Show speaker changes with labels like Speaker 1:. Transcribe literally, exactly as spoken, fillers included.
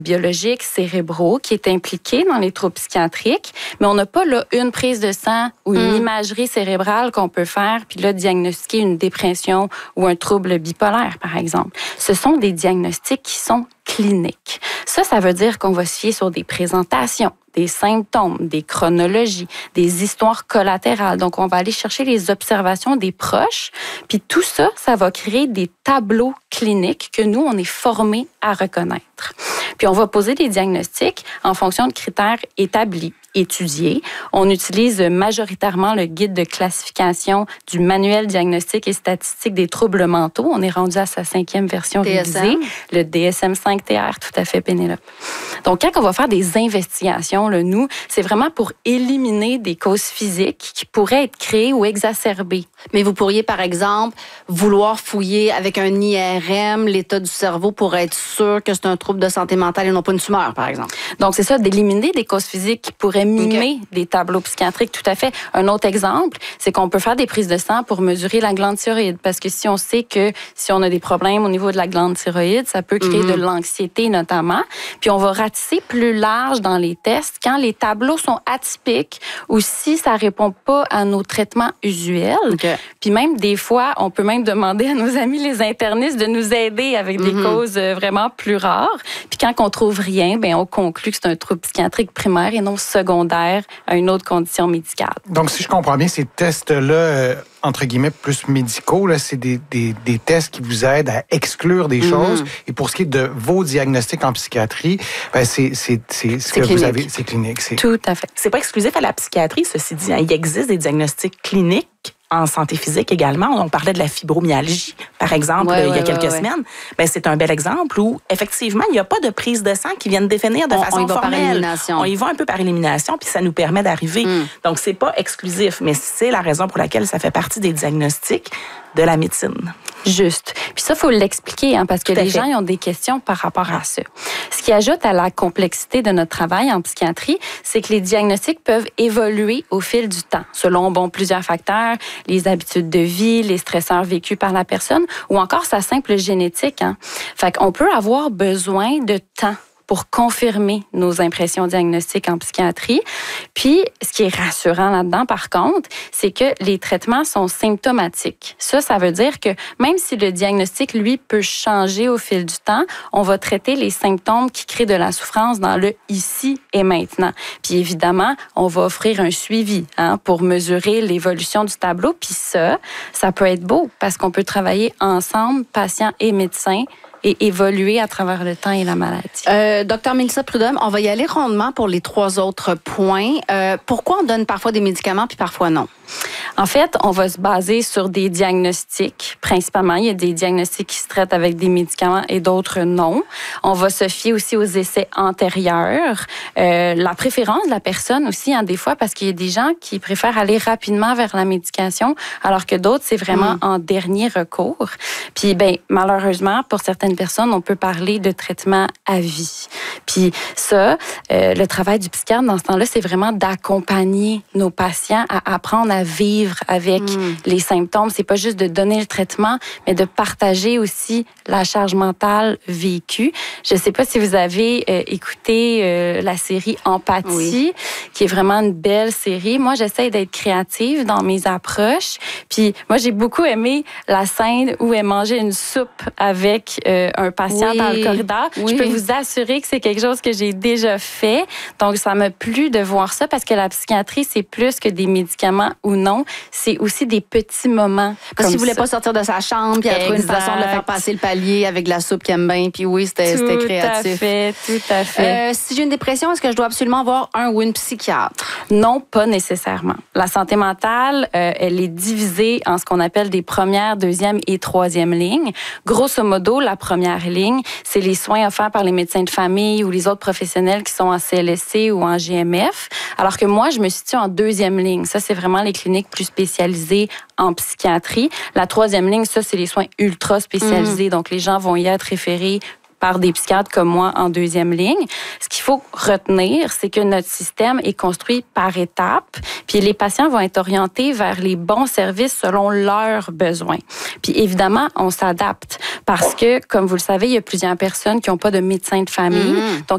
Speaker 1: biologiques, cérébraux, qui est impliqué dans les troubles psychiatriques, mais on n'a pas là une prise de sang ou une mm. imagerie cérébrale qu'on peut faire, puis là, diagnostiquer une dépression ou un trouble bipolaire, par exemple. Ce sont des diagnostics qui sont cliniques. Ça, ça veut dire qu'on va se fier sur des présentations, des symptômes, des chronologies, des histoires collatérales. Donc, on va aller chercher les observations des proches, puis tout ça, ça va créer des tableaux cliniques que nous, on est formés à reconnaître. Puis, on va poser des diagnostics en fonction de critères établis, étudiés. On utilise majoritairement le guide de classification du manuel diagnostique et statistique des troubles mentaux. On est rendu à sa cinquième version
Speaker 2: D S M.
Speaker 1: révisée, le D S M cinq T R, tout à fait, Pénélope. Donc, quand on va faire des investigations, là, nous, c'est vraiment pour éliminer des causes physiques qui pourraient être créées ou exacerbées.
Speaker 2: Mais vous pourriez, par exemple, vouloir fouiller avec un I R M l'état du cerveau pour être sûr que c'est un trouble de santé mentale et non pas une tumeur, par exemple.
Speaker 1: Donc, c'est ça, d'éliminer des causes physiques qui pourraient mimer okay. des tableaux psychiatriques, tout à fait. Un autre exemple, c'est qu'on peut faire des prises de sang pour mesurer la glande thyroïde, parce que si on sait que si on a des problèmes au niveau de la glande thyroïde, ça peut créer mm-hmm. de l'anxiété notamment. Puis on va ratisser plus large dans les tests quand les tableaux sont atypiques ou si ça répond pas à nos traitements usuels. Okay. Puis même des fois, on peut même demander à nos amis les internistes de nous aider avec des mm-hmm. causes vraiment plus rares. Puis quand on trouve rien, ben on conclut que c'est un trouble psychiatrique primaire et non secondaire à une autre condition médicale.
Speaker 3: Donc, si je comprends bien, ces tests-là, euh, entre guillemets, plus médicaux, là, c'est des, des, des tests qui vous aident à exclure des mm-hmm. choses. Et pour ce qui est de vos diagnostics en psychiatrie, ben, c'est, c'est, c'est ce que
Speaker 2: clinique.
Speaker 3: vous avez, c'est clinique. C'est...
Speaker 1: Tout à fait.
Speaker 4: C'est pas exclusif à la psychiatrie, ceci dit. Hein, il existe des diagnostics cliniques en santé physique également. On parlait de la fibromyalgie, par exemple,
Speaker 2: ouais,
Speaker 4: il y a
Speaker 2: ouais,
Speaker 4: quelques
Speaker 2: ouais,
Speaker 4: semaines. Ouais. Ben, c'est un bel exemple où, effectivement, il n'y a pas de prise de sang qui vienne définir de
Speaker 2: on,
Speaker 4: façon
Speaker 2: on y va
Speaker 4: formelle.
Speaker 2: Par élimination.
Speaker 4: On y va un peu par élimination, puis ça nous permet d'arriver. Mm. Donc, c'est pas exclusif, mais c'est la raison pour laquelle ça fait partie des diagnostics de la médecine.
Speaker 1: Juste. Puis ça, il faut l'expliquer, hein, parce que les gens ils ont des questions par rapport à ça. Ce qui ajoute à la complexité de notre travail en psychiatrie, c'est que les diagnostics peuvent évoluer au fil du temps, selon bon, plusieurs facteurs, les habitudes de vie, les stresseurs vécus par la personne, ou encore sa simple génétique. Hein. Fait qu'on peut avoir besoin de temps pour confirmer nos impressions diagnostiques en psychiatrie. Puis, ce qui est rassurant là-dedans, par contre, c'est que les traitements sont symptomatiques. Ça, ça veut dire que même si le diagnostic, lui, peut changer au fil du temps, on va traiter les symptômes qui créent de la souffrance dans le ici et maintenant. Puis, évidemment, on va offrir un suivi hein, pour mesurer l'évolution du tableau. Puis ça, ça peut être beau parce qu'on peut travailler ensemble, patients et médecins, et évoluer à travers le temps et la maladie.
Speaker 2: Euh, Docteur Mélissa Prudhomme, on va y aller rondement pour les trois autres points. Euh, pourquoi on donne parfois des médicaments puis parfois non?
Speaker 1: En fait, on va se baser sur des diagnostics, principalement. Il y a des diagnostics qui se traitent avec des médicaments et d'autres non. On va se fier aussi aux essais antérieurs. Euh, la préférence de la personne aussi, hein, des fois, parce qu'il y a des gens qui préfèrent aller rapidement vers la médication, alors que d'autres, c'est vraiment mmh. en dernier recours. Puis, ben, malheureusement, pour certaines personnes, on peut parler de traitement à vie. Puis ça, euh, le travail du psychiatre dans ce temps-là, c'est vraiment d'accompagner nos patients à apprendre à vivre avec mmh. les symptômes. C'est pas juste de donner le traitement, mais de partager aussi la charge mentale vécue. Je sais pas si vous avez euh, écouté euh, la série Empathie, oui. qui est vraiment une belle série. Moi, j'essaie d'être créative dans mes approches. Puis moi, j'ai beaucoup aimé la scène où elle mangeait une soupe avec euh, un patient oui. dans le corridor. Oui. Je peux vous assurer que c'est quelque chose que j'ai déjà fait. Donc, ça m'a plu de voir ça parce que la psychiatrie, c'est plus que des médicaments ou non. C'est aussi des petits moments.
Speaker 2: Parce qu'il ne voulait pas sortir de sa chambre, puis il a trouvé une façon de le faire passer le palier avec de la soupe qu'il aime bien. Puis oui, c'était, c'était créatif.
Speaker 1: Tout à fait, tout à fait.
Speaker 2: Euh, si j'ai une dépression, est-ce que je dois absolument voir un ou une psychiatre?
Speaker 1: Non, pas nécessairement. La santé mentale, euh, elle est divisée en ce qu'on appelle des premières, deuxième et troisième lignes. Grosso modo, la première ligne, c'est les soins offerts par les médecins de famille ou les autres professionnels qui sont en C L S C ou en G M F. Alors que moi, je me situe en deuxième ligne. Ça, c'est vraiment les cliniques plus spécialisées en psychiatrie. La troisième ligne, ça, c'est les soins ultra spécialisés. Mmh. Donc, les gens vont y être référés par des psychiatres comme moi en deuxième ligne. Ce qu'il faut retenir, c'est que notre système est construit par étapes, puis les patients vont être orientés vers les bons services selon leurs besoins. Puis évidemment, on s'adapte parce que, comme vous le savez, il y a plusieurs personnes qui n'ont pas de médecin de famille. Mmh. Donc,